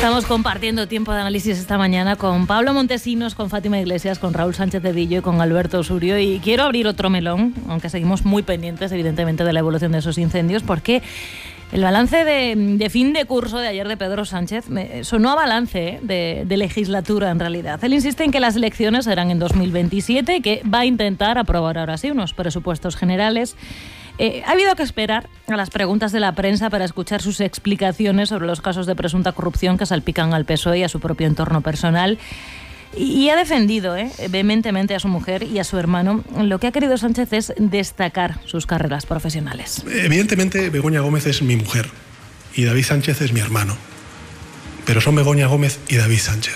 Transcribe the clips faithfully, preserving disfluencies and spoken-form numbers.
Estamos compartiendo tiempo de análisis esta mañana con Pablo Montesinos, con Fátima Iglesias, con Raúl Sánchez Cedillo y con Alberto Osurio. Y quiero abrir otro melón, aunque seguimos muy pendientes, evidentemente, de la evolución de esos incendios, porque el balance de, de fin de curso de ayer de Pedro Sánchez me sonó a balance ¿eh? de, de legislatura, en realidad. Él insiste en que las elecciones serán en dos mil veintisiete y que va a intentar aprobar ahora sí unos presupuestos generales. Eh, ha habido que esperar a las preguntas de la prensa para escuchar sus explicaciones sobre los casos de presunta corrupción que salpican al P S O E y a su propio entorno personal. Y, y ha defendido eh, vehementemente a su mujer y a su hermano. Lo que ha querido Sánchez es destacar sus carreras profesionales. Evidentemente, Begoña Gómez es mi mujer y David Sánchez es mi hermano. Pero son Begoña Gómez y David Sánchez.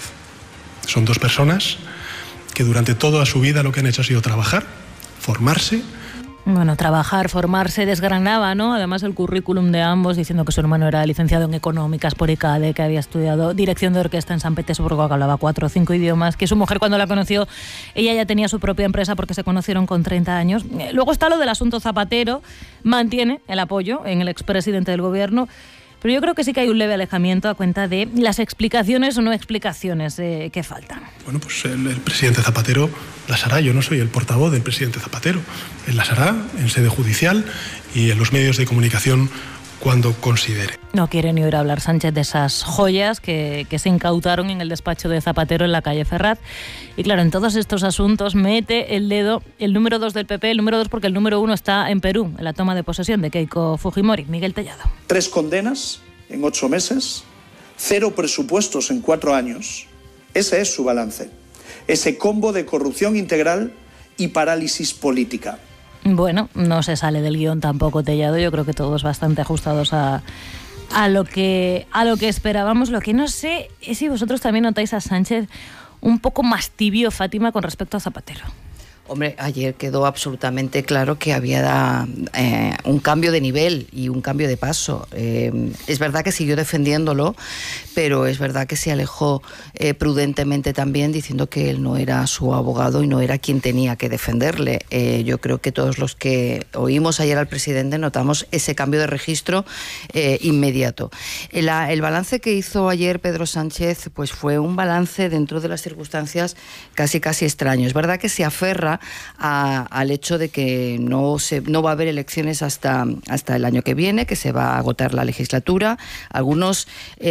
Son dos personas que durante toda su vida lo que han hecho ha sido trabajar, formarse. Bueno, trabajar, formarse, desgranaba, ¿no? Además el currículum de ambos, diciendo que su hermano era licenciado en Económicas por I C A D E, que había estudiado dirección de orquesta en San Petersburgo, que hablaba cuatro o cinco idiomas, que su mujer cuando la conoció, ella ya tenía su propia empresa porque se conocieron con treinta años. Luego está lo del asunto Zapatero, mantiene el apoyo en el expresidente del gobierno, pero yo creo que sí que hay un leve alejamiento a cuenta de las explicaciones o no explicaciones eh, que faltan. Bueno, pues el, el presidente Zapatero las hará. Yo no soy el portavoz del presidente Zapatero. Él las hará en sede judicial y en los medios de comunicación cuando considere. No quiere ni oír hablar Sánchez de esas joyas que, que se incautaron en el despacho de Zapatero en la calle Ferraz. Y claro, en todos estos asuntos mete el dedo el número dos del P P, el número dos porque el número uno está en Perú, en la toma de posesión de Keiko Fujimori. Miguel Tellado. Tres condenas en ocho meses, cero presupuestos en cuatro años. Ese es su balance. Ese combo de corrupción integral y parálisis política. Bueno, no se sale del guión tampoco, Tellado. Yo creo que todos bastante ajustados a, a, lo que, a lo que esperábamos. Lo que no sé es si vosotros también notáis a Sánchez un poco más tibio, Fátima, con respecto a Zapatero. Hombre, ayer quedó absolutamente claro que había eh, un cambio de nivel y un cambio de paso. Eh, es verdad que siguió defendiéndolo, pero es verdad que se alejó eh, prudentemente también, diciendo que él no era su abogado y no era quien tenía que defenderle. Eh, yo creo que todos los que oímos ayer al presidente notamos ese cambio de registro eh, inmediato. El, el balance que hizo ayer Pedro Sánchez pues fue un balance dentro de las circunstancias casi casi extraño. Es verdad que se aferra A, al hecho de que no, se, no va a haber elecciones hasta, hasta el año que viene, que se va a agotar la legislatura. Algunos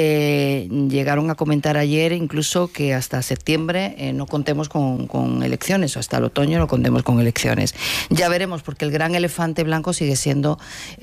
eh, llegaron a comentar ayer incluso que hasta septiembre eh, no contemos con, con elecciones, o hasta el otoño no contemos con elecciones. Ya veremos, porque el gran elefante blanco sigue siendo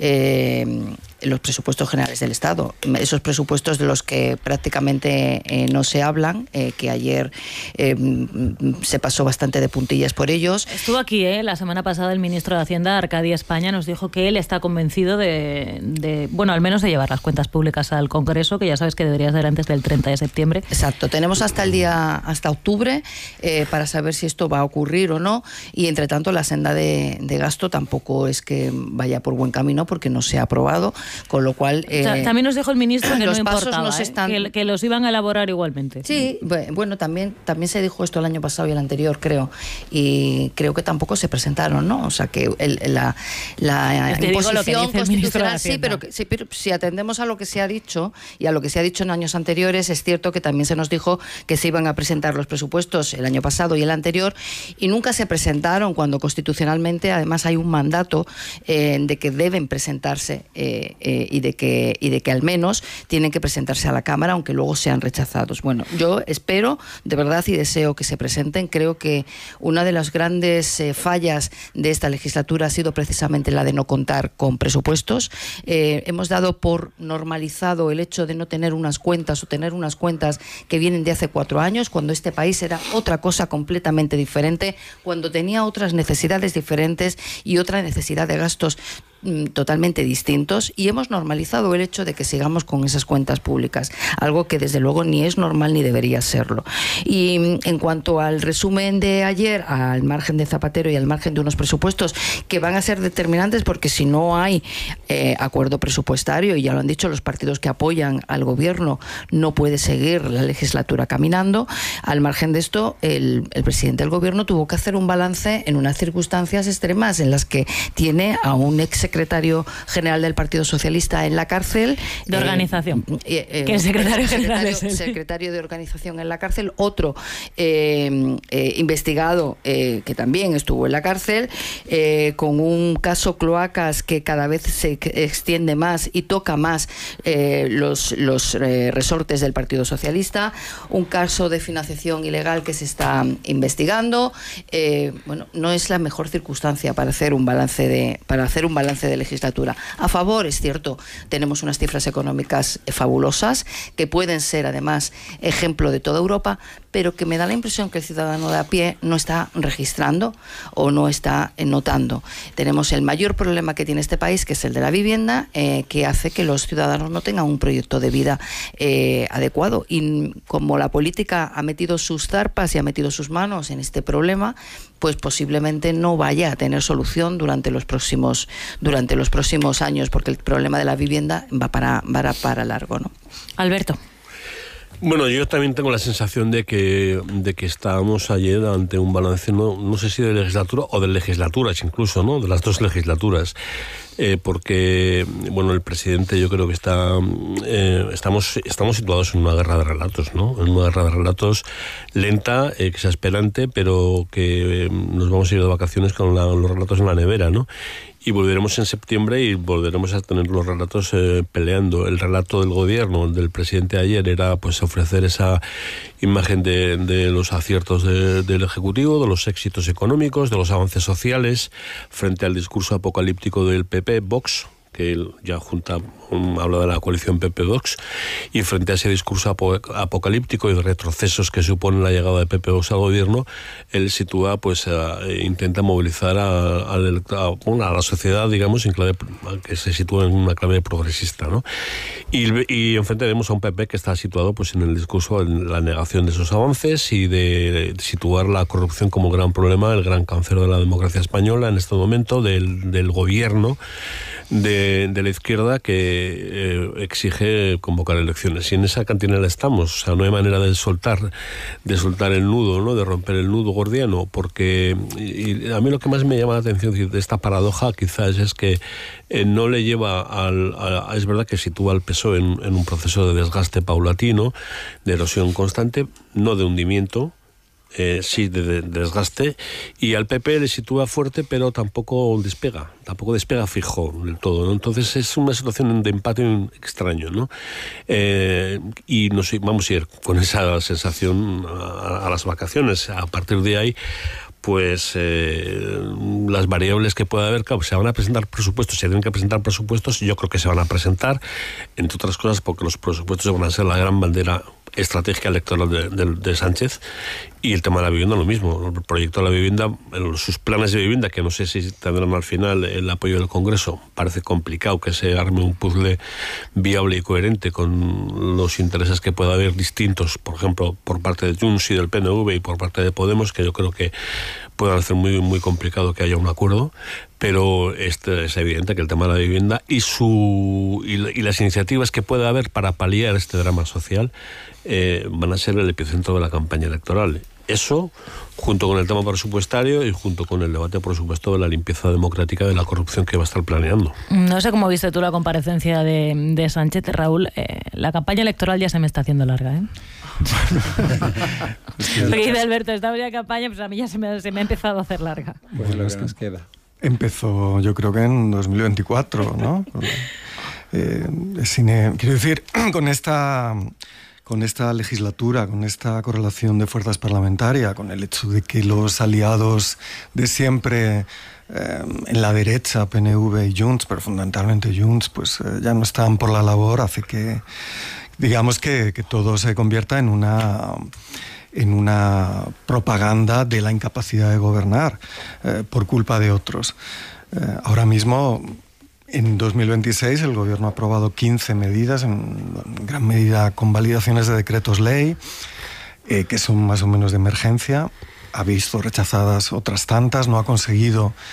eh, los presupuestos generales del Estado. Esos presupuestos de los que prácticamente eh, no se hablan, eh, que ayer eh, se pasó bastante de puntillas por ellos. Estuvo aquí ¿eh? la semana pasada el ministro de Hacienda, Arcadio España, nos dijo que él está convencido de, de, bueno, al menos de llevar las cuentas públicas al Congreso, que ya sabes que debería ser antes del treinta de septiembre. Exacto, tenemos hasta el día, hasta octubre, eh, para saber si esto va a ocurrir o no, y entre tanto la senda de, de gasto tampoco es que vaya por buen camino porque no se ha aprobado, con lo cual... Eh, o sea, también nos dijo el ministro que los no pasos importaba, no se están... ¿eh? que, que los iban a elaborar igualmente. Sí, bueno, también, también se dijo esto el año pasado y el anterior, creo, y creo que tampoco se presentaron, ¿no? O sea, que el, la, la imposición constitucional, sí pero, que, sí, pero si atendemos a lo que se ha dicho y a lo que se ha dicho en años anteriores, es cierto que también se nos dijo que se iban a presentar los presupuestos el año pasado y el anterior, y nunca se presentaron, cuando constitucionalmente además hay un mandato eh, de que deben presentarse eh, eh, y, de que, y de que al menos tienen que presentarse a la Cámara, aunque luego sean rechazados. Bueno, yo espero de verdad y deseo que se presenten. Creo que una de las grandes eh, fallas de esta legislatura ha sido precisamente la de no contar con presupuestos. Eh, hemos dado por normalizado el hecho de no tener unas cuentas o tener unas cuentas que vienen de hace cuatro años, cuando este país era otra cosa completamente diferente, cuando tenía otras necesidades diferentes y otra necesidad de gastos totalmente distintos, y hemos normalizado el hecho de que sigamos con esas cuentas públicas, algo que desde luego ni es normal ni debería serlo. Y en cuanto al resumen de ayer, al margen de Zapatero y al margen de unos presupuestos que van a ser determinantes, porque si no hay eh, acuerdo presupuestario, y ya lo han dicho los partidos que apoyan al gobierno, no puede seguir la legislatura caminando. Al margen de esto, el, el presidente del gobierno tuvo que hacer un balance en unas circunstancias extremas en las que tiene a un ex secretario general del Partido Socialista en la cárcel. De organización. Eh, eh, que el secretario general secretario, es el... secretario de organización en la cárcel. Otro eh, eh, investigado eh, que también estuvo en la cárcel eh, con un caso cloacas que cada vez se extiende más y toca más eh, los, los eh, resortes del Partido Socialista. Un caso de financiación ilegal que se está investigando. Eh, bueno, no es la mejor circunstancia para hacer un balance de para hacer un balance de legislatura. A favor, es cierto, tenemos unas cifras económicas fabulosas que pueden ser además ejemplo de toda Europa, pero que me da la impresión que el ciudadano de a pie no está registrando o no está notando. Tenemos el mayor problema que tiene este país, que es el de la vivienda, eh, que hace que los ciudadanos no tengan un proyecto de vida eh, adecuado. Y como la política ha metido sus zarpas y ha metido sus manos en este problema, pues posiblemente no vaya a tener solución durante los próximos, durante los próximos años, porque el problema de la vivienda va para, va para largo, ¿no? Alberto. Bueno, yo también tengo la sensación de que, de que estábamos ayer ante un balance, no, no sé si de legislatura o de legislaturas incluso, ¿no? De las dos legislaturas. Eh, porque, bueno, el presidente yo creo que está... Eh, estamos, estamos situados en una guerra de relatos, ¿no? En una guerra de relatos lenta, eh, exasperante, pero que eh, nos vamos a ir de vacaciones con la, los relatos en la nevera, ¿no? Y volveremos en septiembre y volveremos a tener los relatos eh, peleando. El relato del gobierno, del presidente ayer, era pues ofrecer esa imagen de, de los aciertos de, del Ejecutivo, de los éxitos económicos, de los avances sociales, frente al discurso apocalíptico del P P, Vox, que él ya junta, um, habla de la coalición P P-Vox, y frente a ese discurso apo apocalíptico y de retrocesos que supone la llegada de P P-Vox al gobierno, él sitúa, pues, a, e intenta movilizar a, a, a, bueno, a la sociedad, digamos, en clave, que se sitúa en una clave progresista, ¿no? Y, y enfrente vemos a un P P que está situado, pues, en el discurso, en la negación de esos avances y de, de situar la corrupción como gran problema, el gran cáncer de la democracia española en este momento, del, del gobierno de, de la izquierda que eh, exige convocar elecciones. Y en esa cantinela estamos. O sea, no hay manera de soltar, de soltar el nudo, ¿no? De romper el nudo gordiano, porque y, y a mí lo que más me llama la atención de esta paradoja quizás es que eh, no le lleva al... A, es verdad que sitúa al P S O E en, en un proceso de desgaste paulatino, de erosión constante, no de hundimiento, Eh, sí, de, de, de desgaste, y al P P le sitúa fuerte, pero tampoco despega, tampoco despega fijo del todo, ¿no? Entonces es una situación de empate extraño, ¿no? Eh, y nos vamos a ir con esa sensación a, a las vacaciones. A partir de ahí, pues eh, las variables que pueda haber, claro, se van a presentar presupuestos, se tienen que presentar presupuestos, y yo creo que se van a presentar, entre otras cosas porque los presupuestos van a ser la gran bandera estratégica electoral de, de, de Sánchez. Y el tema de la vivienda lo mismo, el proyecto de la vivienda, sus planes de vivienda, que no sé si tendrán al final el apoyo del Congreso, parece complicado que se arme un puzzle viable y coherente con los intereses que pueda haber distintos, por ejemplo, por parte de Junts y del P N V y por parte de Podemos, que yo creo que pueden hacer muy, muy complicado que haya un acuerdo. Pero este, es evidente que el tema de la vivienda y, su, y, y las iniciativas que pueda haber para paliar este drama social eh, van a ser el epicentro de la campaña electoral. Eso, junto con el tema presupuestario y junto con el debate, por supuesto, de la limpieza democrática de la corrupción que va a estar planeando. No sé cómo viste tú la comparecencia de, de Sánchez, Raúl. Eh, la campaña electoral ya se me está haciendo larga, ¿eh? Porque dice Alberto, estamos ya en campaña, pues a mí ya se me, se me ha empezado a hacer larga. Pues lo que nos queda. Empezó, yo creo que en dos mil veinticuatro, ¿no? eh, cine, quiero decir, con esta, con esta legislatura, con esta correlación de fuerzas parlamentarias, con el hecho de que los aliados de siempre eh, en la derecha, P N V y Junts, pero fundamentalmente Junts, pues eh, ya no están por la labor, hace que, digamos, que, que todo se convierta en una... en una propaganda de la incapacidad de gobernar eh, por culpa de otros. Eh, ahora mismo, en dos mil veintiséis, el gobierno ha aprobado quince medidas, en gran medida con validaciones de decretos ley, eh, que son más o menos de emergencia. Ha visto rechazadas otras tantas, no ha conseguido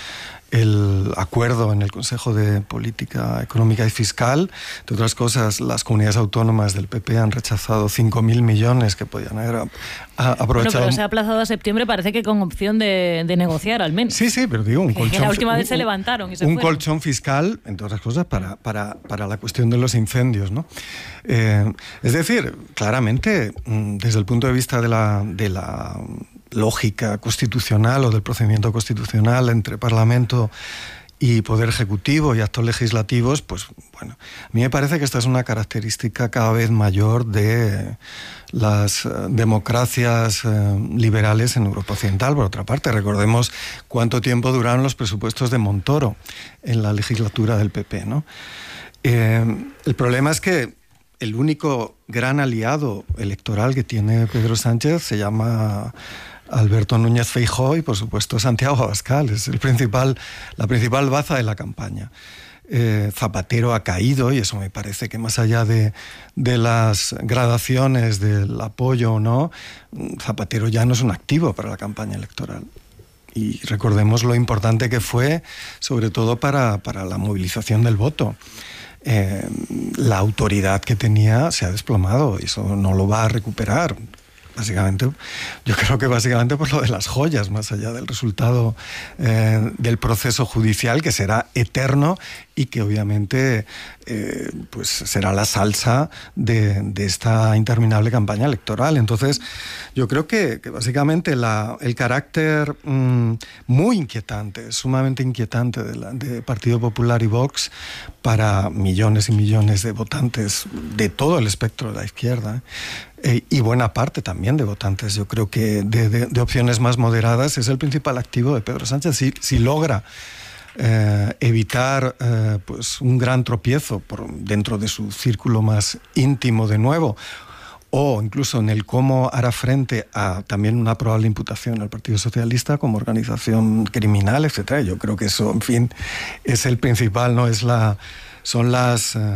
el acuerdo en el Consejo de Política Económica y Fiscal. De otras cosas, las comunidades autónomas del P P han rechazado cinco mil millones que podían haber aprovechado. Bueno, pero se ha aplazado a septiembre, parece que con opción de, de negociar al menos. Sí, sí, pero digo, un colchón... Que la última vez se levantaron y se Un fueron. colchón fiscal, entre otras cosas, para, para, para la cuestión de los incendios, ¿no? Eh, es decir, claramente, desde el punto de vista de la, de la lógica constitucional o del procedimiento constitucional entre Parlamento y Poder Ejecutivo y actos legislativos, pues bueno, a mí me parece que esta es una característica cada vez mayor de las eh, democracias eh, liberales en Europa Occidental. Por otra parte, recordemos cuánto tiempo duraron los presupuestos de Montoro en la legislatura del P P, ¿no? Eh, el problema es que el único gran aliado electoral que tiene Pedro Sánchez se llama Alberto Núñez Feijóo y, por supuesto, Santiago Abascal. Es el principal, la principal baza de la campaña. Eh, Zapatero ha caído, y eso me parece que más allá de, de las gradaciones del apoyo o no, Zapatero ya no es un activo para la campaña electoral. Y recordemos lo importante que fue, sobre todo para, para la movilización del voto. Eh, la autoridad que tenía se ha desplomado y eso no lo va a recuperar. Básicamente, yo creo que básicamente por lo de las joyas, más allá del resultado eh, del proceso judicial, que será eterno y que obviamente eh, pues será la salsa de, de esta interminable campaña electoral. Entonces, yo creo que, que básicamente la, el carácter mmm, muy inquietante, sumamente inquietante de, la, de Partido Popular y Vox para millones y millones de votantes de todo el espectro de la izquierda, Eh, y buena parte también de votantes, yo creo que de, de, de opciones más moderadas, es el principal activo de Pedro Sánchez. Si, si logra eh, evitar eh, pues un gran tropiezo por, dentro de su círculo más íntimo de nuevo, o incluso en el cómo hará frente a también una probable imputación al Partido Socialista como organización criminal, etcétera. Yo creo que eso, en fin, es el principal, ¿no? Es la... Son las, eh,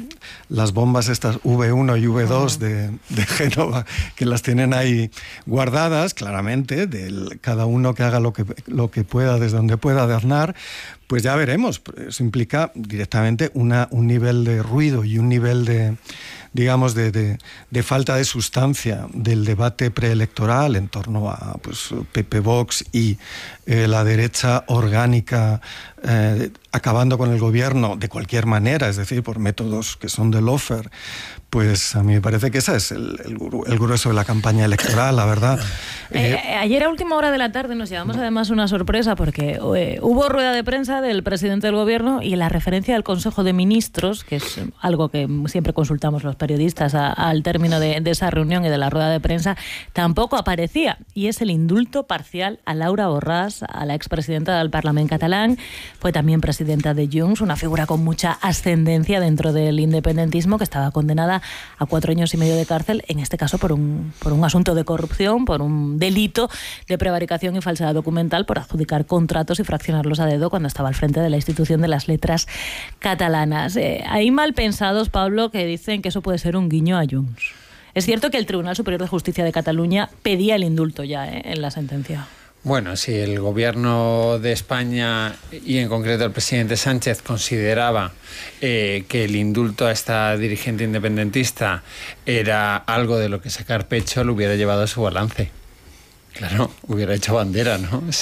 las bombas estas V uno y V dos de, de Génova, que las tienen ahí guardadas, claramente, del, cada uno que haga lo que, lo que pueda, desde donde pueda, de Aznar. Pues ya veremos. Eso implica directamente una, un nivel de ruido y un nivel de, digamos, de, de, de falta de sustancia del debate preelectoral en torno a pues, P P Vox y eh, la derecha orgánica, eh, acabando con el gobierno de cualquier manera, es decir, por métodos que son de lawfare. Pues a mí me parece que ese es el, el, el grueso de la campaña electoral, la verdad. Eh, eh, ayer a última hora de la tarde nos llevamos además una sorpresa porque eh, hubo rueda de prensa del presidente del gobierno y la referencia al Consejo de Ministros, que es algo que siempre consultamos los periodistas a, al término de, de esa reunión y de la rueda de prensa, tampoco aparecía. Y es el indulto parcial a Laura Borràs, a la expresidenta del Parlamento catalán. Fue también presidenta de Junts, una figura con mucha ascendencia dentro del independentismo, que estaba condenada a cuatro años y medio de cárcel, en este caso por un, por un asunto de corrupción, por un delito de prevaricación y falsedad documental, por adjudicar contratos y fraccionarlos a dedo cuando estaba al frente de la institución de las letras catalanas. Eh, hay mal pensados, Pablo, que dicen que eso puede ser un guiño a Junts. Es cierto que el Tribunal Superior de Justicia de Cataluña pedía el indulto ya eh, en la sentencia. Bueno, si el gobierno de España y en concreto el presidente Sánchez consideraba eh, que el indulto a esta dirigente independentista era algo de lo que sacar pecho, lo hubiera llevado a su balance. Claro, hubiera hecho bandera, ¿no? Sí.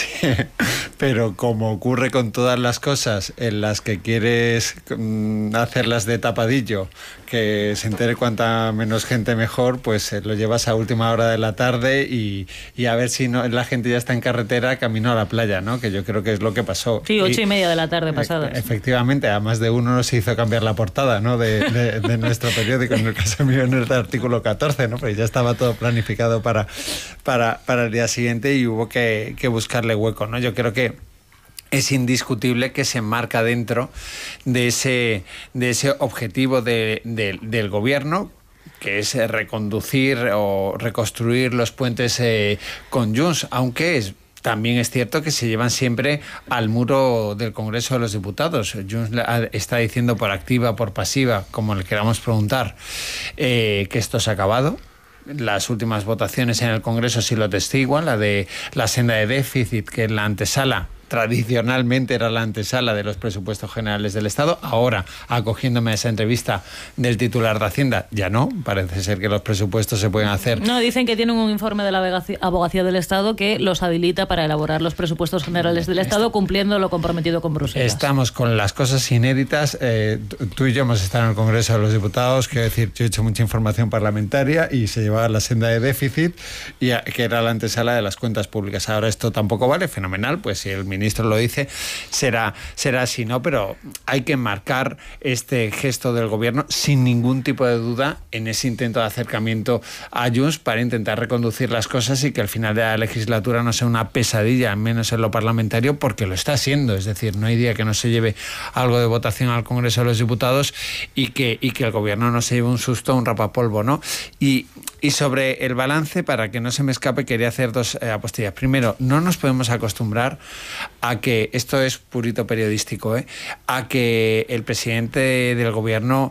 Pero como ocurre con todas las cosas en las que quieres mm, hacerlas de tapadillo, que se entere cuanta menos gente mejor, pues eh, lo llevas a última hora de la tarde y, y a ver si no, la gente ya está en carretera camino a la playa, ¿no? Que yo creo que es lo que pasó. Sí, ocho y, y media de la tarde pasada. E- efectivamente, a más de uno nos hizo cambiar la portada, ¿no? De, de, de nuestro periódico, en el caso mío en el artículo catorce, ¿no? Pero ya estaba todo planificado para, para, para el día siguiente y hubo que, que buscarle hueco, ¿no? Yo creo que es indiscutible que se enmarca dentro de ese, de ese objetivo de, de, del gobierno, que es reconducir o reconstruir los puentes eh, con Junts, aunque es también es cierto que se llevan siempre al muro del Congreso de los Diputados. Junts está diciendo por activa, por pasiva, como le queramos preguntar, eh, que esto se ha acabado. Las últimas votaciones en el Congreso sí lo testiguan, la de la senda de déficit, que es la antesala tradicionalmente era la antesala de los presupuestos generales del Estado. Ahora, acogiéndome a esa entrevista del titular de Hacienda, ya no, parece ser que los presupuestos se pueden hacer. No, dicen que tienen un informe de la Abogacía del Estado que los habilita para elaborar los presupuestos generales del Estado, cumpliendo lo comprometido con Bruselas. Estamos con las cosas inéditas. Eh, tú y yo hemos estado en el Congreso de los Diputados, quiero decir, yo he hecho mucha información parlamentaria y se llevaba la senda de déficit, y a, que era la antesala de las cuentas públicas. Ahora esto tampoco vale, fenomenal, pues si el ministro lo dice, será, será así, ¿no? Pero hay que marcar este gesto del gobierno sin ningún tipo de duda en ese intento de acercamiento a Junts para intentar reconducir las cosas y que al final de la legislatura no sea una pesadilla, al menos en lo parlamentario, porque lo está siendo. Es decir, no hay día que no se lleve algo de votación al Congreso de los Diputados y que, y que el gobierno no se lleve un susto, un rapapolvo, ¿no? Y, y sobre el balance, para que no se me escape, quería hacer dos eh, apostillas. Primero, no nos podemos acostumbrar a que, esto es purito periodístico, ¿eh? a que el presidente del gobierno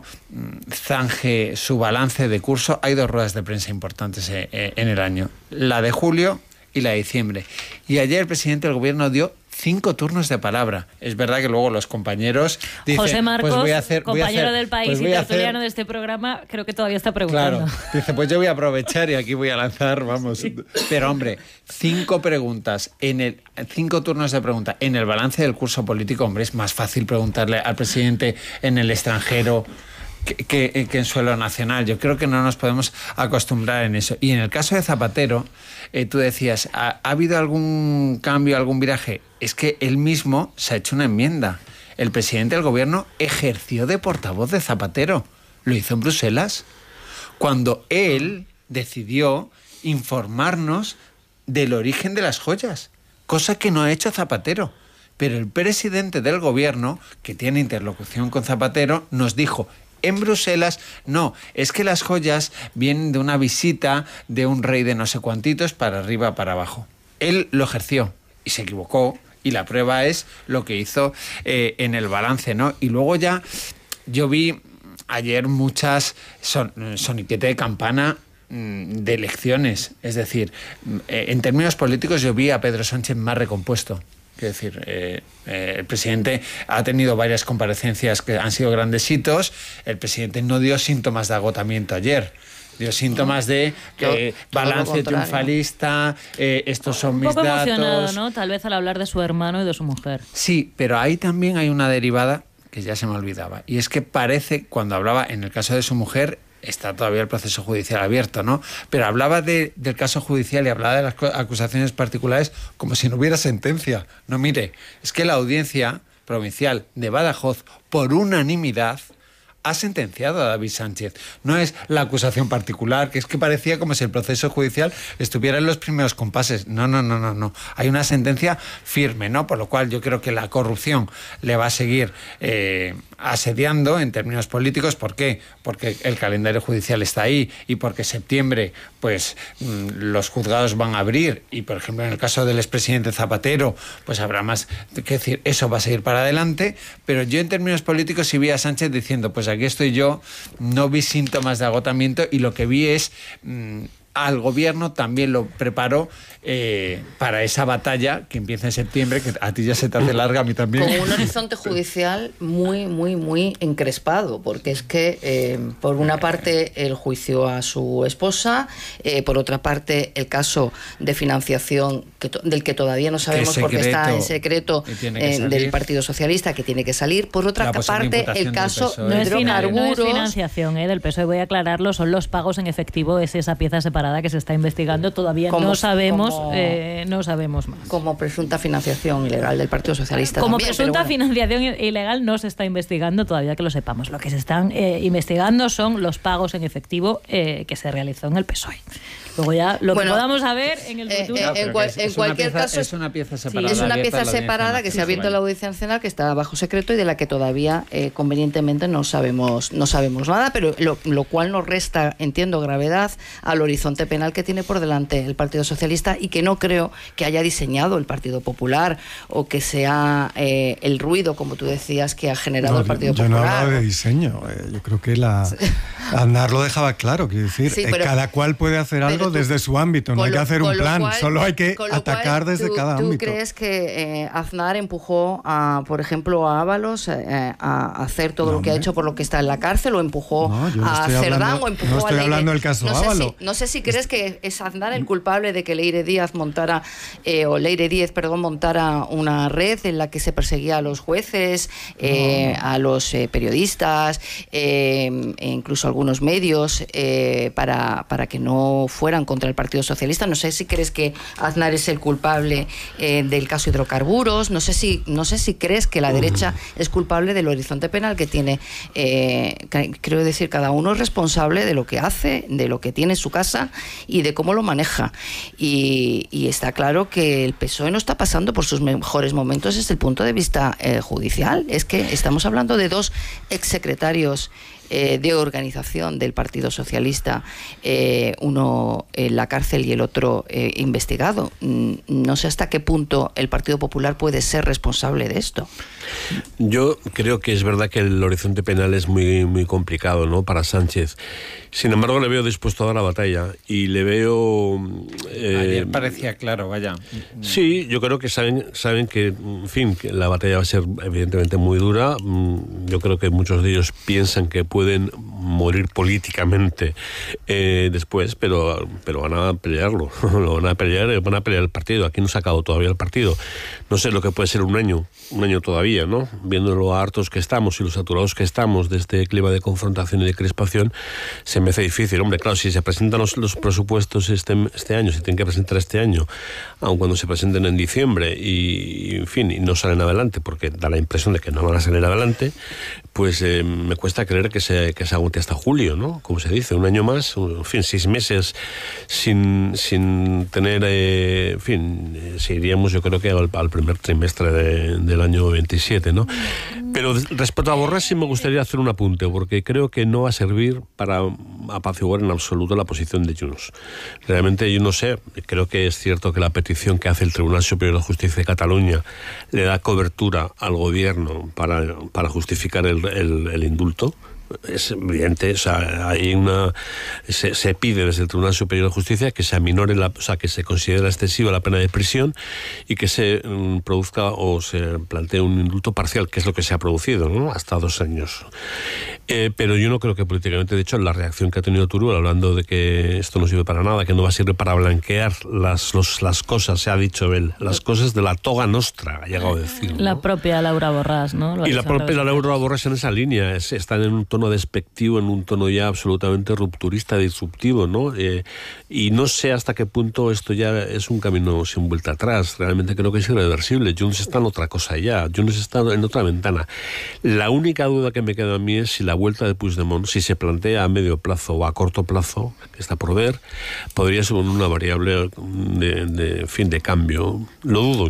zanje su balance de curso. Hay dos ruedas de prensa importantes eh, eh, en el año, la de julio y la de diciembre. Y ayer el presidente del gobierno dio cinco turnos de palabra. Es verdad que luego los compañeros dicen, José Marcos, pues voy a hacer, compañero voy a hacer, del País pues y tertuliano hacer... de este programa, creo que todavía está preguntando. Claro, dice, pues yo voy a aprovechar y aquí voy a lanzar, vamos. Sí. Pero hombre, cinco preguntas, en el cinco turnos de pregunta en el balance del curso político, hombre, es más fácil preguntarle al presidente en el extranjero que, que, que en suelo nacional. Yo creo que no nos podemos acostumbrar en eso. Y en el caso de Zapatero, eh, tú decías, ¿ha, ¿ha habido algún cambio, algún viraje? Es que él mismo se ha hecho una enmienda. El presidente del gobierno ejerció de portavoz de Zapatero. Lo hizo en Bruselas, cuando él decidió informarnos del origen de las joyas, cosa que no ha hecho Zapatero. Pero el presidente del gobierno, que tiene interlocución con Zapatero, nos dijo en Bruselas, no, es que las joyas vienen de una visita de un rey de no sé cuantitos para arriba, para abajo. Él lo ejerció y se equivocó, y la prueba es lo que hizo eh, en el balance, ¿no? Y luego ya yo vi ayer muchas son, soniquete de campana mmm, de elecciones. Es decir, eh, en términos políticos yo vi a Pedro Sánchez más recompuesto. Es decir, eh, eh, el presidente ha tenido varias comparecencias que han sido grandes hitos. El presidente no dio síntomas de agotamiento ayer. Dio síntomas de eh, balance triunfalista, eh, estos son mis datos. Un poco emocionado, ¿no? Tal vez al hablar de su hermano y de su mujer. Sí, pero ahí también hay una derivada que ya se me olvidaba. Y es que parece, cuando hablaba en el caso de su mujer, está todavía el proceso judicial abierto, ¿no? Pero hablaba de, del caso judicial y hablaba de las acusaciones particulares como si no hubiera sentencia. No, mire, es que la audiencia provincial de Badajoz, por unanimidad, ha sentenciado a David Sánchez. No es la acusación particular, que es que parecía como si el proceso judicial estuviera en los primeros compases. No, no, no, no, no. Hay una sentencia firme, ¿no? Por lo cual yo creo que la corrupción le va a seguir eh, asediando en términos políticos. ¿Por qué? Porque el calendario judicial está ahí y porque septiembre, pues, mmm, los juzgados van a abrir y, por ejemplo, en el caso del expresidente Zapatero, pues habrá más que decir, eso va a seguir para adelante. Pero yo en términos políticos sí vi a Sánchez diciendo, pues aquí estoy yo, no vi síntomas de agotamiento y lo que vi es mmm, al gobierno también lo preparó eh, para esa batalla que empieza en septiembre, que a ti ya se te hace larga, a mí también. Con un horizonte judicial muy, muy, muy encrespado, porque es que eh, por una parte el juicio a su esposa, eh, por otra parte el caso de financiación que del que todavía no sabemos secreto, porque está en secreto eh, del Partido Socialista, que tiene que salir, por otra parte el caso no es, final, no es financiación eh, del P S O E, voy a aclararlo, son los pagos en efectivo, es esa pieza separada que se está investigando, todavía como, no sabemos como, eh, no sabemos más. Como presunta financiación ilegal del Partido Socialista. Como también, presunta bueno. financiación ilegal no se está investigando todavía, que lo sepamos. Lo que se están eh, investigando son los pagos en efectivo eh, que se realizó en el P S O E. Luego ya lo bueno, que podamos saber en el futuro. Eh, eh, en, cual, es, en es cualquier pieza, caso es una pieza separada. Sí, es una pieza separada que se ha abierto en la Audiencia Nacional, que está bajo secreto y de la que todavía eh, convenientemente no sabemos no sabemos nada, pero lo, lo cual nos resta, entiendo, gravedad al horizonte horizonte penal que tiene por delante el Partido Socialista y que no creo que haya diseñado el Partido Popular o que sea eh, el ruido, como tú decías, que ha generado no, el Partido yo Popular. Yo no hablaba de diseño, eh, yo creo que la sí. Aznar lo dejaba claro, quiero decir, sí, pero, eh, cada cual puede hacer algo tú, desde su ámbito, no hay que hacer un plan, cual, solo hay que atacar cual, desde tú, cada ¿tú ámbito. ¿Tú crees que eh, Aznar empujó, a, por ejemplo, a Ábalos eh, a hacer todo no, lo que hombre. ha hecho por lo que está en la cárcel, o empujó no, no a Cerdán, o empujó no estoy a Leire? hablando del caso no sé, Ábalos. si, no sé si crees que es Aznar el culpable de que Leire Díaz montara, eh, o Leire Díez, perdón, montara una red en la que se perseguía a los jueces, eh, no. a los eh, periodistas, eh, e incluso algunos medios, eh, para, para que no fueran contra el Partido Socialista. No sé si crees que Aznar es el culpable eh, del caso hidrocarburos, no sé si no sé si crees que la derecha es culpable del horizonte penal que tiene. Eh, quiero decir, cada uno es responsable de lo que hace, de lo que tiene en su casa y de cómo lo maneja. Y, y está claro que el P S O E no está pasando por sus mejores momentos desde el punto de vista eh, judicial. Es que estamos hablando de dos exsecretarios Eh, de organización del Partido Socialista, eh, uno en la cárcel y el otro eh, investigado. No sé hasta qué punto el Partido Popular puede ser responsable de esto. Yo creo que es verdad que el horizonte penal es muy, muy complicado, ¿no?, para Sánchez. Sin embargo, le veo dispuesto a dar la batalla y le veo... Eh, Ayer parecía claro, vaya. Sí, yo creo que saben, saben que, en fin, que la batalla va a ser evidentemente muy dura. Yo creo que muchos de ellos piensan que pueden morir políticamente eh, después, pero, pero van a pelearlo. Lo van a pelear, van a pelear el partido. Aquí no se ha acabado todavía el partido. No sé lo que puede ser un año, un año todavía, ¿no? Viendo lo hartos que estamos y lo saturados que estamos de este clima de confrontación y de crispación, se me hace difícil. Hombre, claro, si se presentan los, los presupuestos este, este año, se tienen que presentar este año, aun cuando se presenten en diciembre y, en fin, y no salen adelante, porque da la impresión de que no van a salir adelante, pues eh, me cuesta creer que se, que se aguante hasta julio, ¿no? Como se dice, un año más, en fin, seis meses sin, sin tener, eh, en fin, eh, seguiríamos yo creo que al, al primer trimestre de, del año veintisiete, ¿no? Pero respecto a Borràs sí me gustaría hacer un apunte, porque creo que no va a servir para apaciguar en absoluto la posición de Junts. Realmente yo no sé, creo que es cierto que la petición que hace el Tribunal Superior de Justicia de Cataluña le da cobertura al gobierno para, para justificar el, el, el indulto. Es evidente, o sea, hay una se, se pide desde el Tribunal Superior de Justicia que se aminore la, o sea, que se considere excesiva la pena de prisión y que se um, produzca o se plantee un indulto parcial, que es lo que se ha producido, ¿no?, hasta dos años. Eh, pero yo no creo que políticamente, de hecho, la reacción que ha tenido Turull hablando de que esto no sirve para nada, que no va a servir para blanquear las, los, las cosas, se ha dicho él, las cosas de la toga nostra, ha llegado a decir, ¿no? La propia Laura Borràs, ¿no? Lo y la propia la Laura Borràs en esa línea, es, están en un tono despectivo, en un tono ya absolutamente rupturista, disruptivo, ¿no? Eh, y no sé hasta qué punto esto ya es un camino sin vuelta atrás. Realmente creo que es irreversible. Junts está en otra cosa ya, Junts está en otra ventana. La única duda que me queda a mí es si la vuelta de Puigdemont, si se plantea a medio plazo o a corto plazo, que está por ver, podría ser una variable de, de fin de cambio. Lo dudo.